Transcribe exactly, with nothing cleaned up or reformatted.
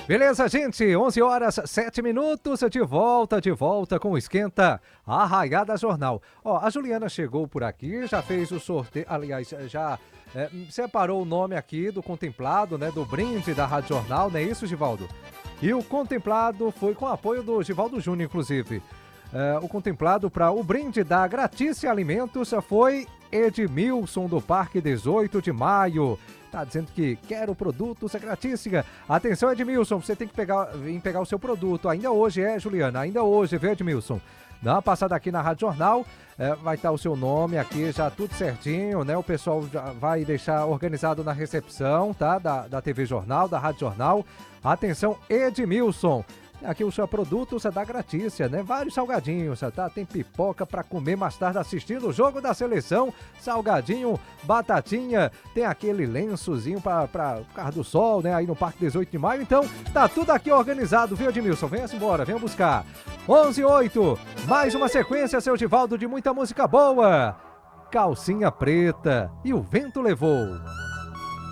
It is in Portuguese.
Beleza, gente? onze horas, sete minutos, de volta, de volta com o Esquenta Arraiada Jornal. Ó, a Juliana chegou por aqui, já fez o sorteio, aliás, já é, separou o nome aqui do contemplado, né, do brinde da Rádio Jornal, não é isso, Givaldo? E o contemplado foi com apoio do Givaldo Júnior, inclusive. É, o contemplado para o brinde da Gratícia Alimentos foi Edmilson do Parque dezoito de Maio. Tá dizendo que quer o produto é Gratícia. Atenção, Edmilson, você tem que pegar, vir pegar o seu produto. Ainda hoje, é, Juliana? Ainda hoje, viu, Edmilson? Dá uma passada aqui na Rádio Jornal, é, vai estar o seu nome aqui, já tudo certinho, né? O pessoal já vai deixar organizado na recepção, tá? Da, da T V Jornal, da Rádio Jornal. Atenção, Edmilson. Aqui o seu produto você dá Gratícia, né? Vários salgadinhos, tá? Tem pipoca pra comer mais tarde assistindo o jogo da seleção, salgadinho, batatinha, tem aquele lençozinho pra, pra carro do sol, né? Aí no Parque dezoito de Maio, então tá tudo aqui organizado, viu, Edmilson? Venha embora, venha buscar. onze e oito, mais uma sequência, seu Givaldo, de muita música boa. Calcinha Preta e o Vento Levou.